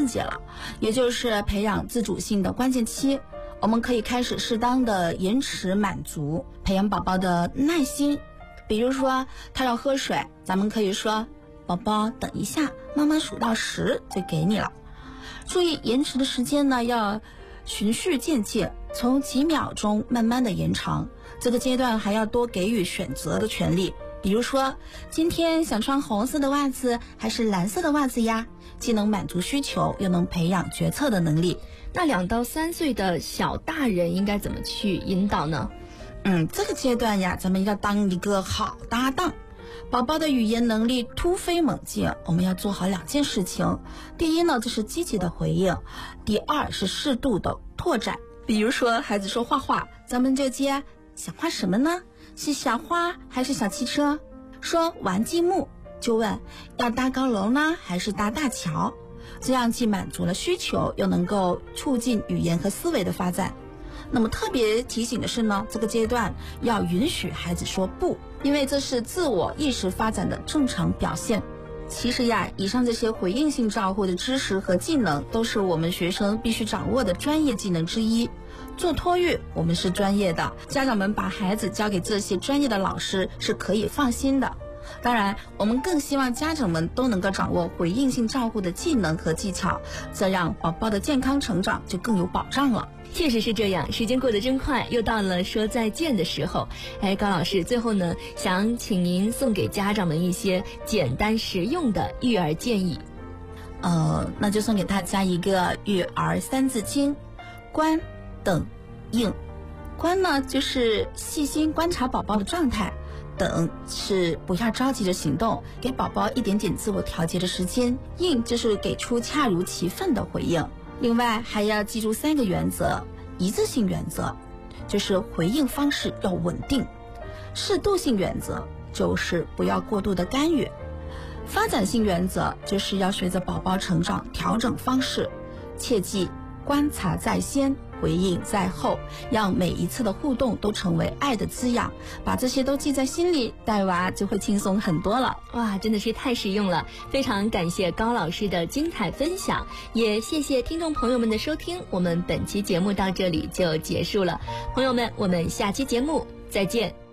刺激了，也就是培养自主性的关键期。我们可以开始适当的延迟满足，培养宝宝的耐心。比如说他要喝水，咱们可以说宝宝等一下，妈妈数到10就给你了。注意延迟的时间呢，要循序渐进，从几秒钟慢慢的延长。这个阶段还要多给予选择的权利，比如说今天想穿红色的袜子还是蓝色的袜子呀，既能满足需求又能培养决策的能力。 那2到3岁的小大人应该怎么去引导呢？ 这个阶段呀，咱们要当一个好搭档。宝宝的语言能力突飞猛进，我们要做好2件事情。第一呢，就是积极的回应；第二是适度的拓展。比如说孩子说画画，咱们就接想画什么呢？是小花还是小汽车？说玩积木，就问要搭高楼呢还是搭大桥？这样既满足了需求，又能够促进语言和思维的发展。那么特别提醒的是呢，这个阶段要允许孩子说不，因为这是自我意识发展的正常表现。其实呀，以上这些回应性照护的知识和技能，都是我们学生必须掌握的专业技能之一。做托育，我们是专业的，家长们把孩子交给这些专业的老师是可以放心的。当然，我们更希望家长们都能够掌握回应性照护的技能和技巧，这样宝宝的健康成长就更有保障了。 确实是这样，时间过得真快，又到了说再见的时候。高老师，最后呢，想请您送给家长们一些简单实用的育儿建议。 那就送给大家一个育儿3字经：观、等、应。观呢，就是细心观察宝宝的状态；等是不要着急的行动，给宝宝一点点自我调节的时间；应就是给出恰如其分的回应。另外还要记住3个原则：一致性原则就是回应方式要稳定；适度性原则就是不要过度的干预；发展性原则就是要随着宝宝成长调整方式。切记观察在先，回应在后，让每一次的互动都成为爱的滋养。把这些都记在心里，带娃就会轻松很多了。 哇，真的是太实用了，非常感谢高老师的精彩分享，也谢谢听众朋友们的收听。我们本期节目到这里就结束了，朋友们，我们下期节目再见。